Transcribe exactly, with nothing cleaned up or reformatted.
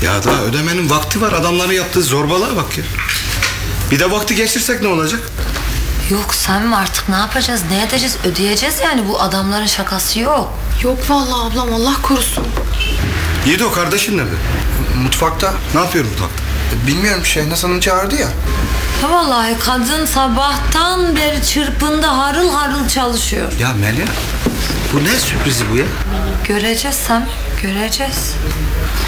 Ya daha ödemenin vakti var. Adamların yaptığı zorbalığa bak ya. Bir de vakti geçirsek ne olacak? Yok Samim, artık ne yapacağız, ne edeceğiz, ödeyeceğiz yani, bu adamların şakası yok. Yok vallahi ablam, Allah korusun. Yiğit, o kardeşin nerede? Mutfakta. Ne yapıyor mutfakta? Bilmiyorum, Şehnaz Hanım çağırdı ya. Ha vallahi kadın sabahtan beri çırpında harıl harıl çalışıyor. Ya Melia, bu ne sürprizi bu ya? Göreceğiz Samim, göreceğiz.